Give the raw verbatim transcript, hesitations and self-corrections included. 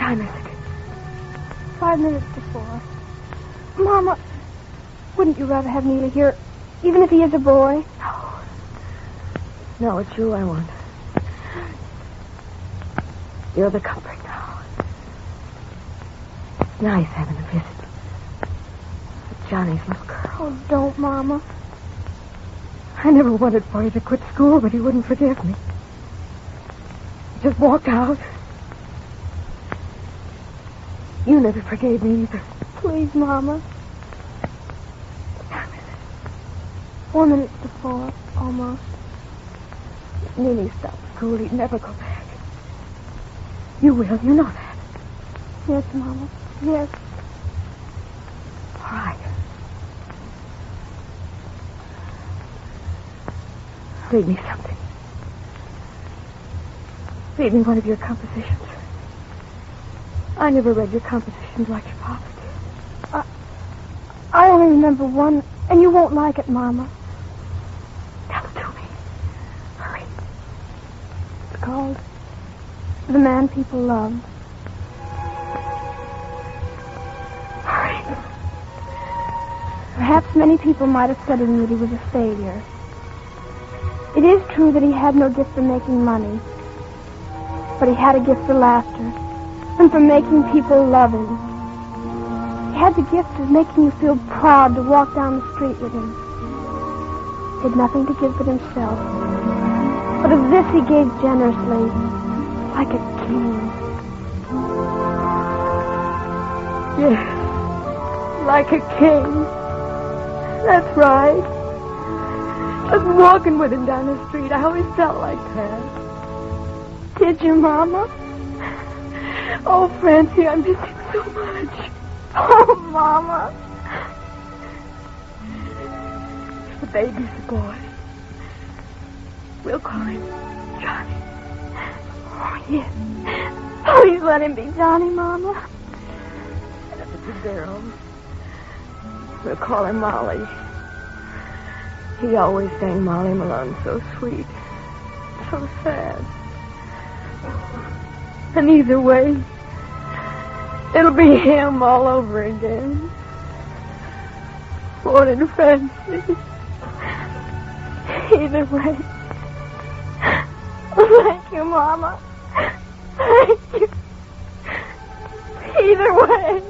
time is it? Five minutes to four. Mama, wouldn't you rather have Neely here, even if he is a boy? No. No, it's you I want. You're the comfort now. It's nice having a visit. With Johnny's little girl. Oh, don't, Mama. I never wanted for you to quit school, but he wouldn't forgive me. He just walked out. You never forgave me either. Please, Mama. Four minutes to four, almost. If Neely stopped school, he'd never go back. You will, you know that. Yes, Mama. Yes. All right. Read me something. Read me one of your compositions. I never read your compositions like your father did. I, I only remember one, and you won't like it, Mama. Tell it to me. Hurry. It's called The Man People Loved. Hurry. Perhaps many people might have said that he was a failure. It is true that he had no gift for making money, but he had a gift for laughter and for making people love him. He had the gift of making you feel proud to walk down the street with him. He had nothing to give but himself, but of this he gave generously, like a king. Yes, like a king. That's right. Just walking with him down the street, I always felt like that. Did you, Mama? Oh, Francie, I miss him so much. Oh, Mama. The baby's a boy. We'll call him Johnny. Oh, yes. Please let him be Johnny, Mama. And if it's a girl, we'll call him Molly. He always sang Molly Malone so sweet, so sad. And either way, it'll be him all over again. Morning, Francie. Either way. Thank you, Mama. Thank you. Either way.